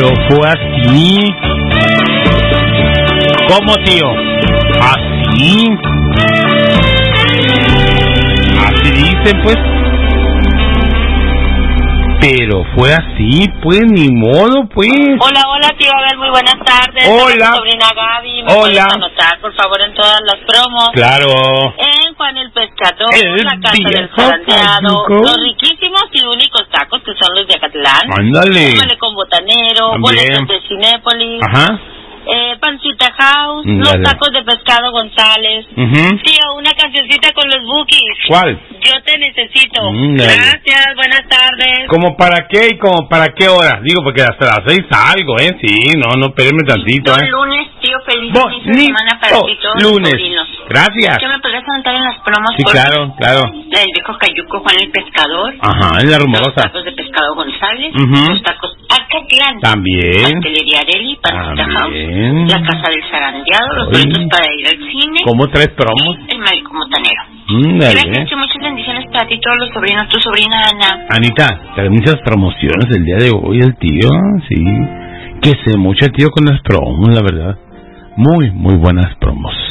Pero fue así. ¿Cómo, tío? Así. Así dicen, pues. Pero fue así, pues, ni modo, pues. Hola, tío Abel, muy buenas tardes. Hola. Soy mi sobrina Gaby. ¿Me Hola. puedes anotar, por favor, en todas las promos? Claro. En Juan el Pescador, El la Casa del viejo Zarandeado, Cayuco. los riquísimos y únicos tacos que son los de Acatlán. Ándale. Tómale con botanero, También. boletos de Cinépolis. Ajá. Pancita House, Dale. los tacos de pescado González. Tío, una cancioncita con los Bukis. ¿Cuál? Yo te necesito. Dale. Gracias, buenas tardes. ¿Cómo para qué y como para qué hora? Digo, porque hasta las 6 salgo, ¿eh? Sí, no, espérenme tantito, Los ¿eh? lunes, tío, feliz inicio de semana para ti, todos lunes. los sobrinos. Gracias. ¿Qué me podrías anotar en las promos? Sí, por claro. El viejo Cayuco, Juan el Pescador. Ajá, es la Los rumorosa. tacos de pescado González. Ujú. Los tacos Acatlán. También. Pastelería Areli, Pancita House. También. La Casa del Zarandeado. Los Ay. boletos para ir al cine. ¿Cómo tres promos? El Malecón Botanero. Dale. Gracias, muchas bendiciones para ti, todos los sobrinos. Tu sobrina Ana. Anita, trae muchas promociones el día de hoy el tío, sí. Que se mucho el tío con las promos, la verdad. Muy buenas promos.